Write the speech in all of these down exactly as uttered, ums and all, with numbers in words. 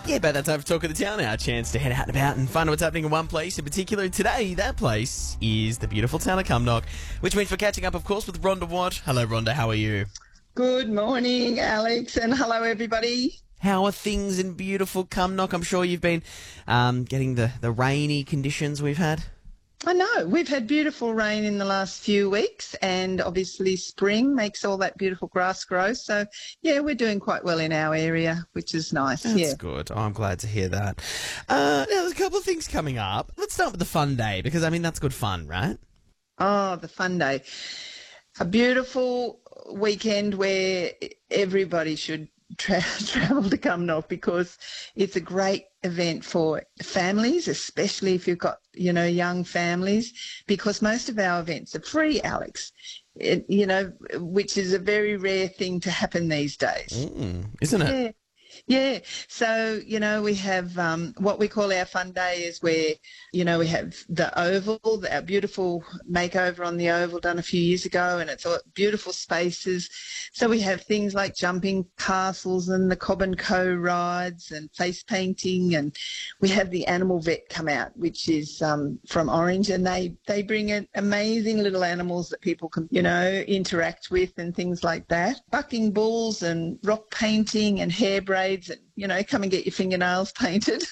Yeah, about that time for Talk of the Town, our chance to head out and about and find out what's happening in one place in particular. Today, that place is the beautiful town of Cumnock, which means we're catching up, of course, with Rhonda Watt. Hello, Rhonda, how are you? Good morning, Alex, and hello, everybody. How are things in beautiful Cumnock? I'm sure you've been um, getting the, the rainy conditions we've had. I know, we've had beautiful rain in the last few weeks, and obviously spring makes all that beautiful grass grow. So, yeah, we're doing quite well in our area, which is nice. That's yeah. good. Oh, I'm glad to hear that. Uh, now, there's a couple of things coming up. Let's start with the fun day, because, I mean, that's good fun, right? Oh, the fun day. A beautiful weekend where everybody should tra- travel to Cumnock because it's a great event for families, especially if you've got, you know, young families, because most of our events are free, Alex, it, you know, which is a very rare thing to happen these days. Mm, isn't it? Yeah. Yeah, so, you know, we have um, what we call our fun day is where, you know, we have the Oval, our beautiful makeover on the Oval done a few years ago, and it's all beautiful spaces. So we have things like jumping castles and the Cobb and Co rides and face painting, and we have the animal vet come out, which is um, from Orange, and they, they bring in amazing little animals that people can, you know, interact with and things like that. Bucking bulls and rock painting and hair braids. And, you know, come and get your fingernails painted.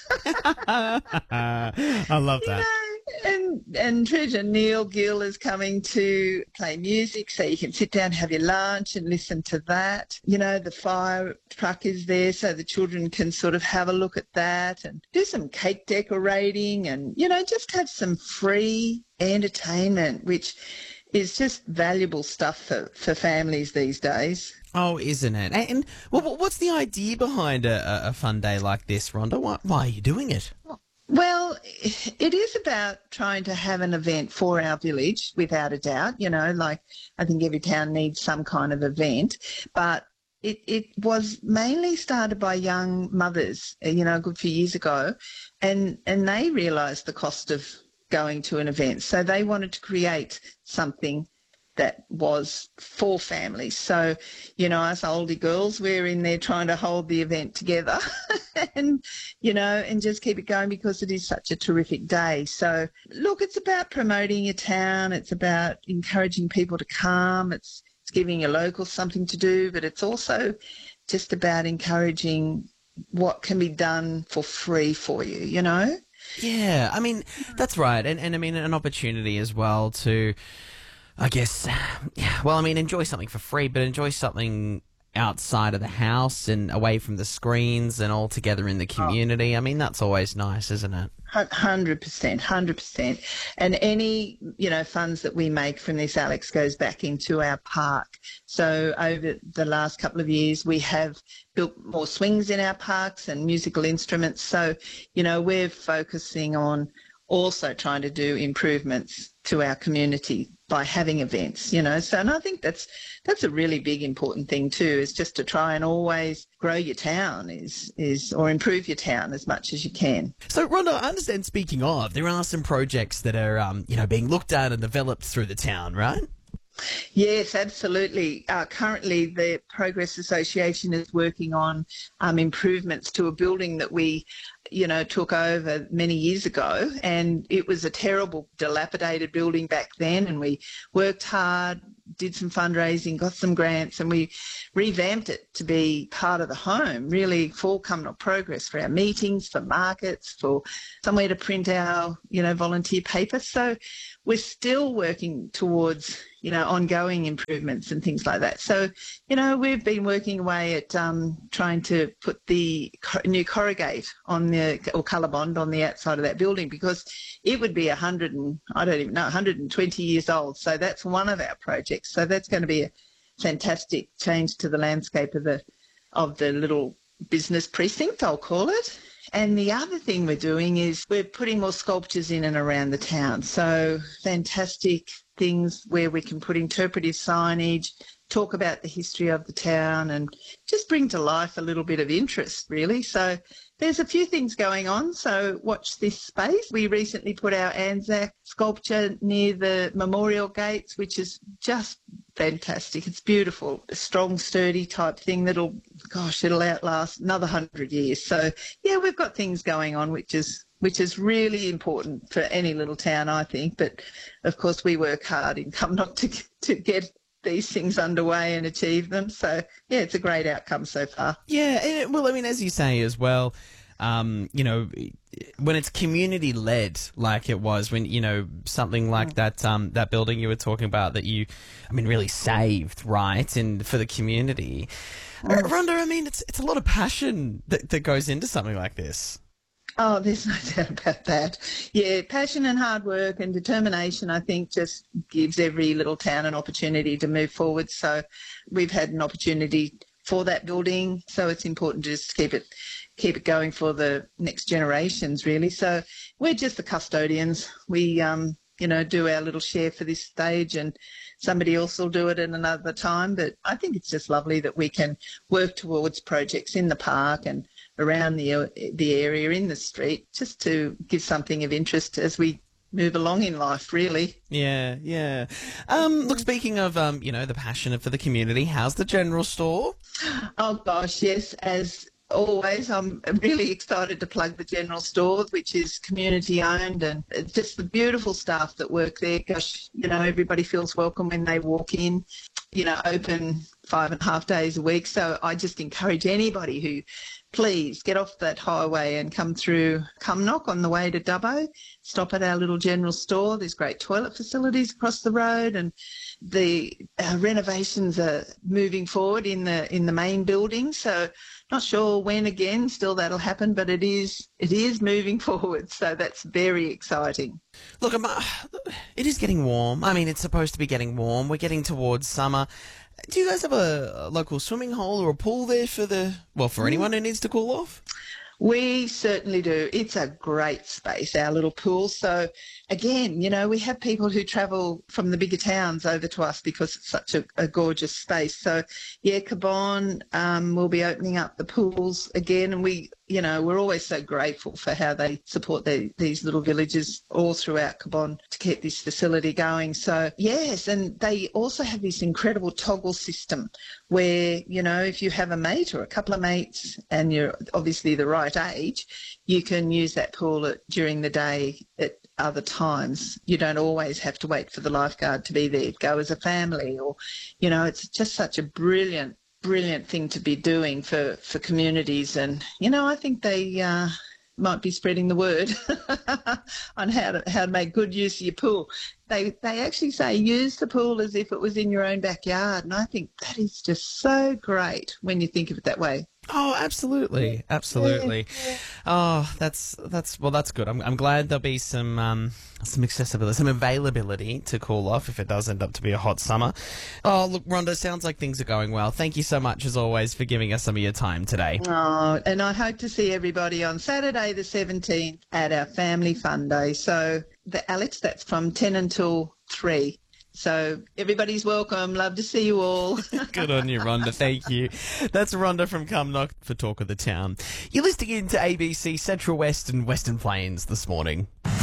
I love that. You know, and and Treasure Neil Gill is coming to play music, so you can sit down, have your lunch and listen to that. You know, the fire truck is there so the children can sort of have a look at that and do some cake decorating and, you know, just have some free entertainment, which is just valuable stuff for, for families these days. Oh, isn't it? And well, what's the idea behind a, a fun day like this, Rhonda? Why, why are you doing it? Well, it is about trying to have an event for our village, without a doubt. You know, like I think every town needs some kind of event, but it, it was mainly started by young mothers, you know, a good few years ago, and, and they realised the cost of going to an event. So they wanted to create something that was for families. So, you know, us oldie girls, we're in there trying to hold the event together and, you know, and just keep it going because it is such a terrific day. So, look, it's about promoting your town. It's about encouraging people to come. It's, it's giving your locals something to do, but it's also just about encouraging what can be done for free for you, you know? Yeah, I mean, that's right. And, and I mean, an opportunity as well to, I guess, yeah, well, I mean, enjoy something for free, but enjoy something outside of the house and away from the screens and all together in the community. I mean, that's always nice, isn't it? one hundred percent, one hundred percent. And any, you know, funds that we make from this, Alex, goes back into our park. So over the last couple of years, we have built more swings in our parks and musical instruments. So, you know, we're focusing on also trying to do improvements to our community by having events, you know. So, and I think that's that's a really big important thing too, is just to try and always grow your town is is or improve your town as much as you can. So, Rhonda, I understand, speaking of, there are some projects that are, um, you know, being looked at and developed through the town, right? Yes, absolutely. Uh, currently, the Progress Association is working on um, improvements to a building that we, you know, took over many years ago, and it was a terrible, dilapidated building back then, and we worked hard, did some fundraising, got some grants, and we revamped it to be part of the home, really for Cumnock Progress, for our meetings, for markets, for somewhere to print our, you know, volunteer papers. So we're still working towards, you know, ongoing improvements and things like that. So, you know, we've been working away at um, trying to put the new corrugate on the, or ColourBond on the outside of that building, because it would be a hundred and, I don't even know, one hundred twenty years old. So that's one of our projects. So that's going to be a fantastic change to the landscape of the, of the little business precinct, I'll call it. And the other thing we're doing is we're putting more sculptures in and around the town. So fantastic things where we can put interpretive signage, talk about the history of the town and just bring to life a little bit of interest, really. So there's a few things going on, so watch this space. We recently put our Anzac sculpture near the memorial gates, which is just fantastic. It's beautiful, a strong, sturdy type thing that'll, gosh, it'll outlast another hundred years. So, yeah, we've got things going on, which is which is really important for any little town, I think. But, of course, we work hard in Cumnock to, to get these things underway and achieve them. So, yeah, it's a great outcome so far. Yeah, and, well, I mean, as you say as well, um, you know, when it's community led, like it was when, you know, something like that, um, that building you were talking about that you, I mean, really saved, right, and for the community. Mm. Rhonda, I mean, it's it's a lot of passion that, that goes into something like this. Oh, there's no doubt about that. Yeah, passion and hard work and determination, I think, just gives every little town an opportunity to move forward. So we've had an opportunity for that building, so it's important to just keep it keep it going for the next generations, really. So we're just the custodians. We, um, you know, do our little share for this stage, and somebody else will do it at another time. But I think it's just lovely that we can work towards projects in the park and around the the area, in the street, just to give something of interest as we move along in life, really. Yeah, yeah. Um, look, speaking of, um, you know, the passion for the community, how's the general store? Oh, gosh, yes. As always, I'm really excited to plug the general store, which is community owned, and it's just the beautiful staff that work there. Gosh, you know, everybody feels welcome when they walk in. You know, open five and a half days a week. So I just encourage anybody who, please get off that highway and come through Cumnock on the way to Dubbo. Stop at our little general store. There's great toilet facilities across the road, and the uh, renovations are moving forward in the in the main building. So not sure when again still that'll happen, but it is it is moving forward. So that's very exciting. Look, I'm, uh, it is getting warm. I mean, it's supposed to be getting warm. We're getting towards summer. Do you guys have a, a local swimming hole or a pool there for the well for anyone who needs to cool off? We certainly do. It's a great space, our little pool. So, again, you know, we have people who travel from the bigger towns over to us because it's such a, a gorgeous space. So, yeah, Cabon um, will be opening up the pools again. And we, you know, we're always so grateful for how they support the, these little villages all throughout Cabon to keep this facility going. So, yes, and they also have this incredible toggle system where, you know, if you have a mate or a couple of mates and you're obviously the right age, you can use that pool at, during the day at other times. You don't always have to wait for the lifeguard to be there. Go as a family, or, you know, it's just such a brilliant, brilliant thing to be doing for, for communities. And, you know, I think they uh, might be spreading the word on how to how to make good use of your pool. They they actually say use the pool as if it was in your own backyard, and I think that is just so great when you think of it that way. Oh, absolutely, absolutely. Oh, that's that's well, that's good. I'm I'm glad there'll be some um some accessibility, some availability to cool off if it does end up to be a hot summer. Oh, look, Rhonda, sounds like things are going well. Thank you so much as always for giving us some of your time today. Oh, and I hope to see everybody on Saturday the seventeenth at our Family Fun Day. So, the Alex, that's from ten until three. So everybody's welcome. Love to see you all. Good on you, Rhonda. Thank you. That's Rhonda from Cumnock for Talk of the Town. You're listening in to A B C Central West and Western Plains this morning.